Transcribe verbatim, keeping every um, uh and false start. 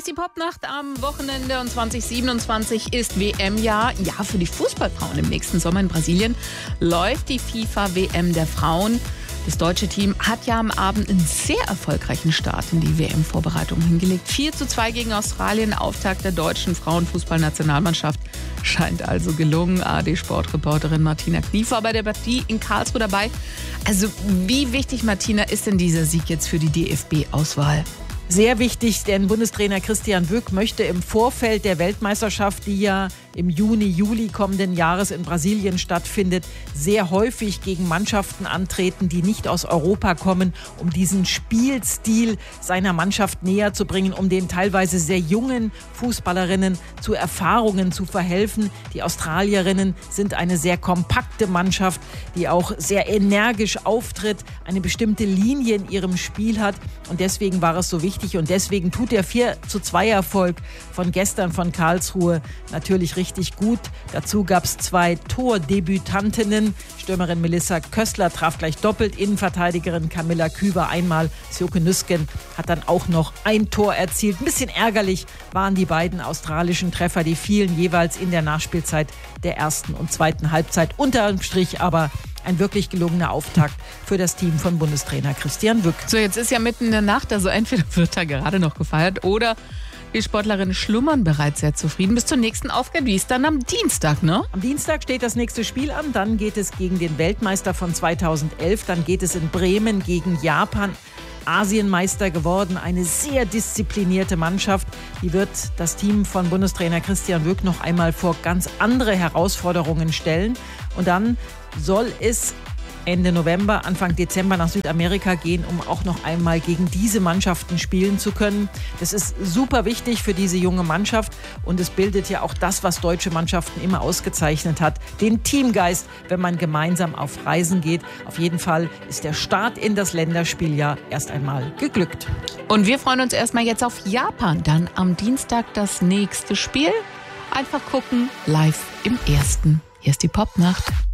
ist die Popnacht am Wochenende und zwanzig siebenundzwanzig ist W M-Jahr. Ja, für die Fußballfrauen im nächsten Sommer in Brasilien läuft die FIFA-W M der Frauen. Das deutsche Team hat ja am Abend einen sehr erfolgreichen Start in die W M-Vorbereitung hingelegt. vier zu zwei gegen Australien, Auftakt der deutschen Frauenfußballnationalmannschaft. Scheint also gelungen. A R D-Sportreporterin Martina Knief war bei der Partie in Karlsruhe dabei. Also wie wichtig, Martina, ist denn dieser Sieg jetzt für die D F B-Auswahl? Sehr wichtig, denn Bundestrainer Christian Wück möchte im Vorfeld der Weltmeisterschaft, die ja im Juni, Juli kommenden Jahres in Brasilien stattfindet, sehr häufig gegen Mannschaften antreten, die nicht aus Europa kommen, um diesen Spielstil seiner Mannschaft näher zu bringen, um den teilweise sehr jungen Fußballerinnen zu Erfahrungen zu verhelfen. Die Australierinnen sind eine sehr kompakte Mannschaft, die auch sehr energisch auftritt, eine bestimmte Linie in ihrem Spiel hat, und deswegen war es so wichtig und deswegen tut der vier zu zwei Erfolg von gestern von Karlsruhe natürlich richtig gut. Dazu gab es zwei Tordebütantinnen. Stürmerin Melissa Köstler traf gleich doppelt, Innenverteidigerin Camilla Küber einmal. Sjoeke Nüsken hat dann auch noch ein Tor erzielt. Ein bisschen ärgerlich waren die beiden australischen Treffer, die fielen jeweils in der Nachspielzeit der ersten und zweiten Halbzeit. Unterm Strich aber ein wirklich gelungener Auftakt für das Team von Bundestrainer Christian Wück. So, jetzt ist ja mitten in der Nacht, also entweder wird da gerade noch gefeiert oder die Sportlerinnen schlummern bereits sehr zufrieden bis zur nächsten Aufgabe. Die ist dann am Dienstag, ne? Am Dienstag steht das nächste Spiel an. Dann geht es gegen den Weltmeister von zweitausendelf. Dann geht es in Bremen gegen Japan. Asienmeister geworden, eine sehr disziplinierte Mannschaft. Die wird das Team von Bundestrainer Christian Wück noch einmal vor ganz andere Herausforderungen stellen. Und dann soll es Ende November, Anfang Dezember nach Südamerika gehen, um auch noch einmal gegen diese Mannschaften spielen zu können. Das ist super wichtig für diese junge Mannschaft und es bildet ja auch das, was deutsche Mannschaften immer ausgezeichnet hat, den Teamgeist, wenn man gemeinsam auf Reisen geht. Auf jeden Fall ist der Start in das Länderspieljahr erst einmal geglückt. Und wir freuen uns erstmal jetzt auf Japan. Dann am Dienstag das nächste Spiel. Einfach gucken, live im Ersten. Hier ist die Popnacht.